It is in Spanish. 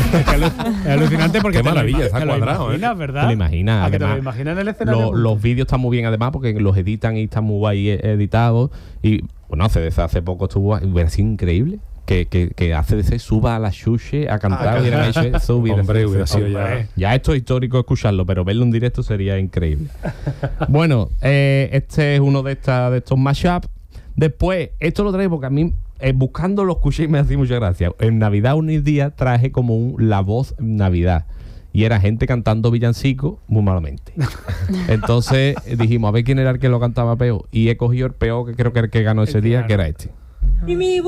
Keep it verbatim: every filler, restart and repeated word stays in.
Es, que alu- es alucinante porque Qué te lo maravilla, ima- está te lo cuadrado, imaginas, ¿eh? ¿verdad? Te lo imaginas, ¿A que te lo además, imaginas en el escenario? Lo- los vídeos están muy bien además porque los editan y están muy guay e- editados. Y bueno, hace, hace poco estuvo, hubiera sido increíble que, que, que A C D C suba a la Xuxe a cantar. Ah, hubieran hecho eso, hubiera Hombre, sido- hubiera sido Hombre. ya. Ya esto es histórico escucharlo, pero verlo en directo sería increíble. Bueno, eh, este es uno de, esta, de estos mashups. Después, esto lo traigo porque a mí, eh, buscando lo escuché y me hacía mucha gracia. En Navidad un día traje como un La Voz Navidad. Y era gente cantando villancicos muy malamente. Entonces eh, dijimos, a ver quién era el que lo cantaba peor. Y he cogido el peor, que creo que era el que ganó ese El que día, ganó. que era este. Y mi